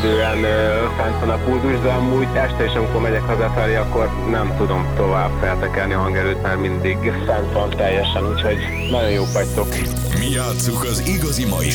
bőven fent van a pulzus, de amúgy este is, amikor megyek hazafelé, akkor nem tudom tovább feltekelni a hangerőt, mert mindig fent van teljesen, úgyhogy nagyon jók vagytok. Mi játsszuk az igazi mai